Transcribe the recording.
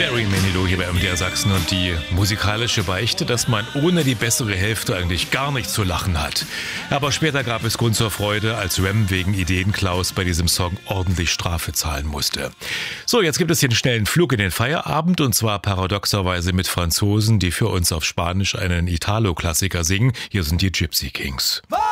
Barry Manilow hier bei MDR Sachsen und die musikalische Beichte, dass man ohne die bessere Hälfte eigentlich gar nicht zu lachen hat. Aber später gab es Grund zur Freude, als Rem wegen Ideenklaus bei diesem Song ordentlich Strafe zahlen musste. So, jetzt gibt es hier einen schnellen Flug in den Feierabend und zwar paradoxerweise mit Franzosen, die für uns auf Spanisch einen Italo-Klassiker singen. Hier sind die Gypsy Kings.